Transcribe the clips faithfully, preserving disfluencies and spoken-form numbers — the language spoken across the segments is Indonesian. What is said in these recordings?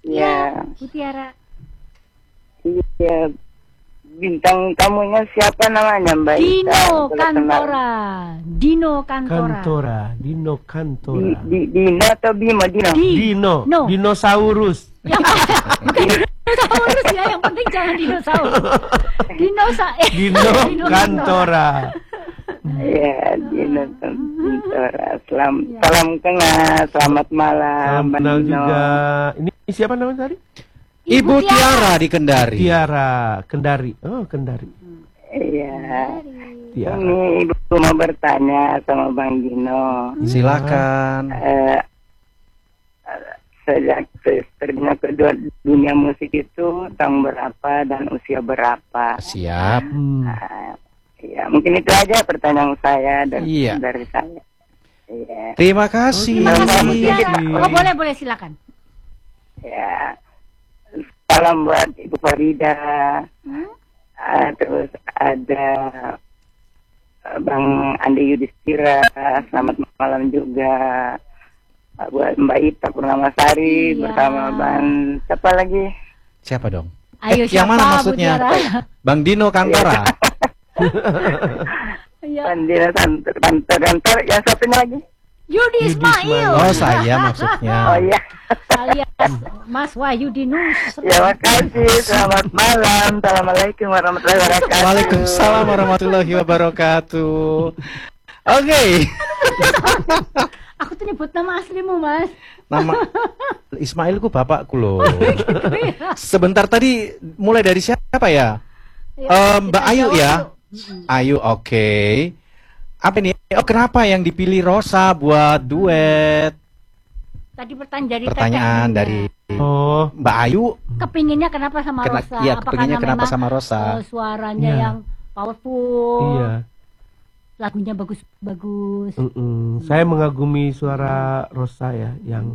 Ya, Bu Tiara. Iya. Bintang tamunya siapa namanya Mbak Ita? Dino Kalau kenal. Kantora. Dino Kantora. Kantora, Dino Kantora. Di, di, Dino atau Bimo? Dino. Di- Dino, No. dinosaurus. Yang bukan dinosaurus ya, yang penting jangan dinosaurus. Dinosa eh Dino Kantora. Iya, Dino Kantora. Selam, Iya. salam kenal, selamat malam. Salam Mbak kenal Dino. juga. Ini siapa namanya tadi? Ibu Tiara di Kendari. Tiara, Kendari. Oh, Kendari. Iya. Tiara. Ini Ibu mau bertanya sama Bang Dino. Silakan. Eh, eh, sejak terjunnya ke du- dunia musik itu tahun berapa dan usia berapa? Siap. Hmm. Nah, ya mungkin itu aja pertanyaan saya dari Iya. dari saya. Iya. Terima kasih. Terima kasih Bu Iya. Tiara. Oh, boleh boleh silakan. Ya. Salam buat Ibu Farida. Hmm? Ah, terus ada eh, Bang Andi Yudhistira. Selamat malam juga. Ah, buat Mbak Ita Purnamasari Iya. bersama Bang siapa lagi? Siapa dong? Ayo Eh, siapa yang mana Bu maksudnya? Tiara? Bang Dino Kantora. Iya. Pandina Tantor, Tantor, Tantor, yang satunya lagi? Yudi Yudi Ismail. Ismail. Oh, saya maksudnya. Oh iya. Alias Mas Wahyu Dinus. Ya makasih. Selamat malam. Assalamualaikum warahmatullahi wabarakatuh. Waalaikumsalam warahmatullahi wabarakatuh. Oke. Aku tuh nyebut nama aslimu, Mas. Nama Ismailku bapakku loh. Iya. Sebentar tadi mulai dari siapa ya? Ya, Eh, kita Mbak Ayu jawab ya? dulu. Mm-mm. Ayu, oke. Apa nih? Oh, kenapa yang dipilih Rosa buat duet? Tadi pertanyaan dari Pertanyaan Teteh dari Dinda. Oh, Mbak Ayu. Kepinginnya kenapa sama Kena- Rosa? iya, Apa kepinginnya karena kenapa memang, sama Rosa? eh, suaranya Iya. yang powerful, iya. lagunya bagus-bagus. Mm-mm. Saya mengagumi suara Rosa ya, yang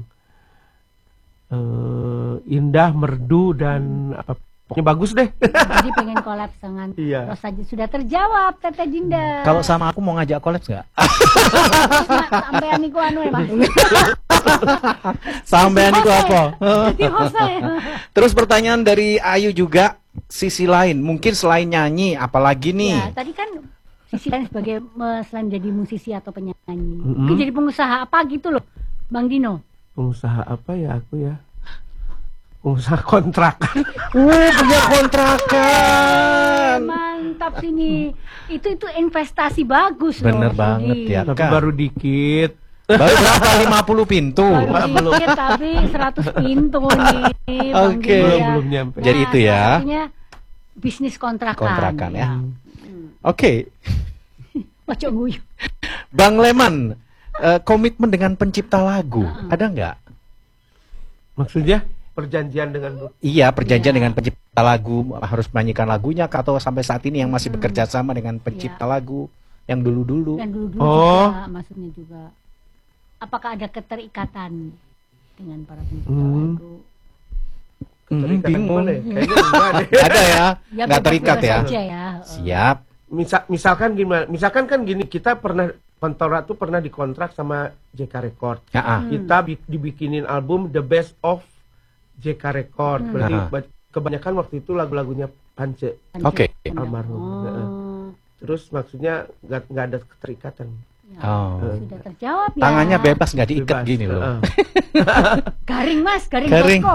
eh, indah, merdu dan apa pokoknya bagus deh. Jadi pengen collab dengan Iya. Rosa. Sudah terjawab Teteh Dinda. Kalau sama aku mau ngajak collab nggak? sampai aniku anu ya, Mas. Sampean itu apa? Jadi Rosa ya. Terus pertanyaan dari Ayu juga, sisi lain, mungkin selain nyanyi, apalagi Ya, nih? tadi kan sisi lain sebagai eh, selain jadi musisi atau penyanyi, Mm-mm. mungkin jadi pengusaha apa gitu loh, Bang Dino. Pengusaha apa ya aku ya? Pengusaha kontrakan. Uh, punya kontrakan. Mantap sini. Itu itu investasi bagus loh. Bener banget Yudi. ya. Tapi Kak. baru dikit. Baru berapa? lima puluh pintu. Baru dikit tapi seratus pintu nih. Bang Oke. Dino Belum ya. belum nyampe. Jadi itu ya. salah satunya bisnis kontrakan. Kontrakan ya. Oke. Ojo guyu. Bang Leman, eh, komitmen dengan pencipta lagu, ada nggak? Maksudnya perjanjian dengan Iya, perjanjian Iya. dengan pencipta lagu, harus menyanyikan lagunya kah, atau sampai saat ini yang masih bekerja sama dengan pencipta lagu yang dulu-dulu? Dan dulu-dulu Oh. juga maksudnya juga. Apakah ada keterikatan dengan para pencipta Hmm. lagu? Hmm, Keterikatan bingung. gimana ya? Kayaknya enggak deh. Ada ya, Ya, nggak terikat bebas-bebas ya? aja ya. Siap. Misal, misalkan gimana? Misalkan kan gini, kita pernah Kantora tuh pernah dikontrak sama J K Record. Ya, ah. Kita bi- dibikinin album The Best of J K Record. Hmm. Berarti Aha. ba- kebanyakan waktu itu lagu-lagunya Pance Oke. almarhum. Heeh. Oh, Terus maksudnya nggak nggak ada keterikatan. ya. Oh. Sudah terjawab ya. Tangannya bebas nggak diikat Bebas. gini loh. Heeh. Garing Mas, garing. Garing. Koko.